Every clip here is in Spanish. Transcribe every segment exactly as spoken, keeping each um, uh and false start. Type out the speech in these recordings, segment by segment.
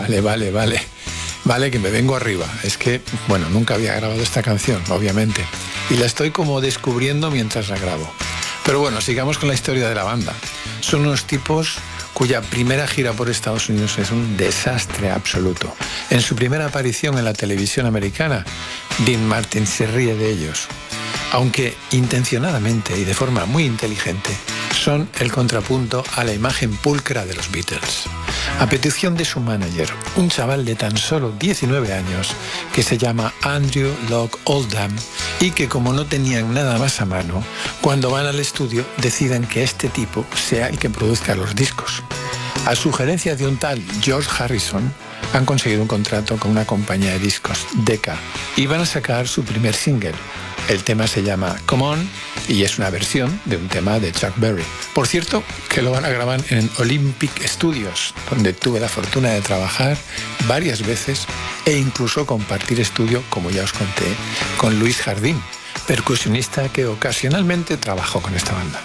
vale, vale, vale. Vale, que me vengo arriba. Es que, bueno, nunca había grabado esta canción, obviamente. Y la estoy como descubriendo mientras la grabo. Pero bueno, sigamos con la historia de la banda. Son unos tipos cuya primera gira por Estados Unidos es un desastre absoluto. En su primera aparición en la televisión americana, Dean Martin se ríe de ellos. Aunque intencionadamente y de forma muy inteligente, son el contrapunto a la imagen pulcra de los Beatles. A petición de su manager, un chaval de tan solo diecinueve años, que se llama Andrew Loog Oldham, y que como no tenían nada más a mano, cuando van al estudio deciden que este tipo sea el que produzca los discos. A sugerencia de un tal George Harrison, han conseguido un contrato con una compañía de discos, Decca, y van a sacar su primer single. El tema se llama Come On y es una versión de un tema de Chuck Berry. Por cierto, que lo van a grabar en Olympic Studios, donde tuve la fortuna de trabajar varias veces e incluso compartir estudio, como ya os conté, con Luis Jardín, percusionista que ocasionalmente trabajó con esta banda.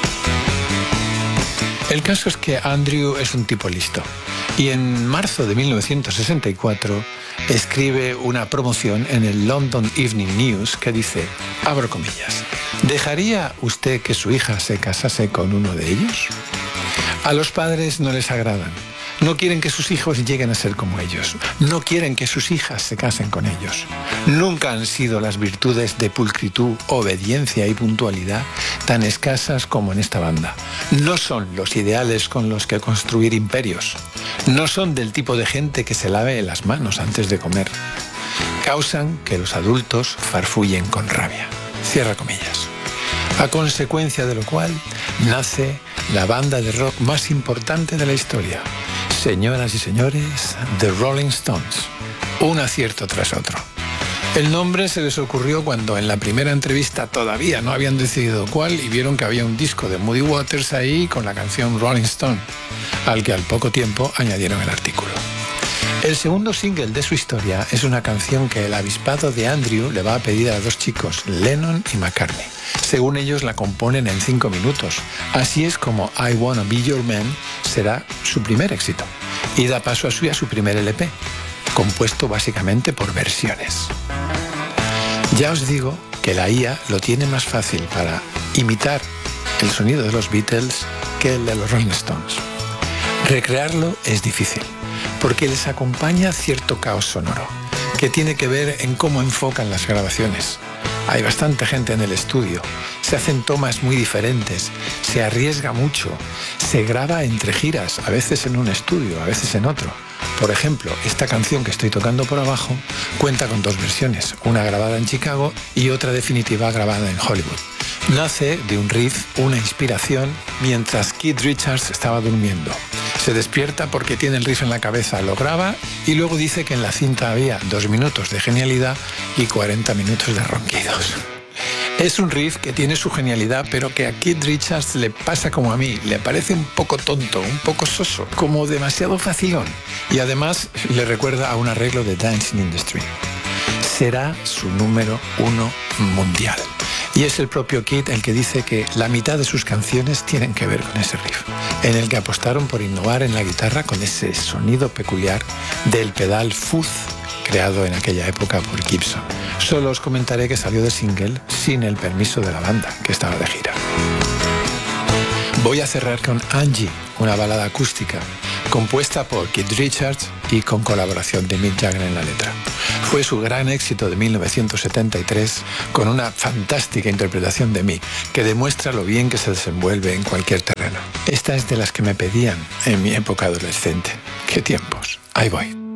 El caso es que Andrew es un tipo listo y en marzo de mil novecientos sesenta y cuatro escribe una promoción en el London Evening News que dice, abro comillas, ¿dejaría usted que su hija se casase con uno de ellos? A los padres no les agradan. No quieren que sus hijos lleguen a ser como ellos. No quieren que sus hijas se casen con ellos. Nunca han sido las virtudes de pulcritud, obediencia y puntualidad tan escasas como en esta banda. No son los ideales con los que construir imperios. No son del tipo de gente que se lave las manos antes de comer. Causan que los adultos farfullen con rabia. Cierra comillas. A consecuencia de lo cual nace la banda de rock más importante de la historia. Señoras y señores, The Rolling Stones. Un acierto tras otro. El nombre se les ocurrió cuando en la primera entrevista todavía no habían decidido cuál y vieron que había un disco de Muddy Waters ahí con la canción Rolling Stone, al que al poco tiempo añadieron el artículo. El segundo single de su historia es una canción que el avispado de Andrew le va a pedir a dos chicos, Lennon y McCartney. Según ellos la componen en cinco minutos. Así es como I Wanna Be Your Man será su primer éxito y da paso a su, a su primer L P, compuesto básicamente por versiones. Ya os digo que la I A lo tiene más fácil para imitar el sonido de los Beatles que el de los Rolling Stones. Recrearlo es difícil, porque les acompaña cierto caos sonoro, que tiene que ver en cómo enfocan las grabaciones. Hay bastante gente en el estudio, se hacen tomas muy diferentes, se arriesga mucho, se graba entre giras, a veces en un estudio, a veces en otro. Por ejemplo, esta canción que estoy tocando por abajo cuenta con dos versiones, una grabada en Chicago y otra definitiva grabada en Hollywood. Nace de un riff, una inspiración, mientras Keith Richards estaba durmiendo. Se despierta porque tiene el riff en la cabeza, lo graba y luego dice que en la cinta había dos minutos de genialidad y cuarenta minutos de ronquidos. Es un riff que tiene su genialidad, pero que a Keith Richards le pasa como a mí. Le parece un poco tonto, un poco soso, como demasiado facilón. Y además le recuerda a un arreglo de Dancing in the Street. Será su número uno mundial. Y es el propio Keith el que dice que la mitad de sus canciones tienen que ver con ese riff, en el que apostaron por innovar en la guitarra con ese sonido peculiar del pedal fuzz creado en aquella época por Gibson. Solo os comentaré que salió de single sin el permiso de la banda, que estaba de gira. Voy a cerrar con Angie, una balada acústica, compuesta por Keith Richards y con colaboración de Mick Jagger en la letra. Fue su gran éxito de mil novecientos setenta y tres, con una fantástica interpretación de Mick, que demuestra lo bien que se desenvuelve en cualquier terreno. Esta es de las que me pedían en mi época adolescente. ¡Qué tiempos! Ahí voy.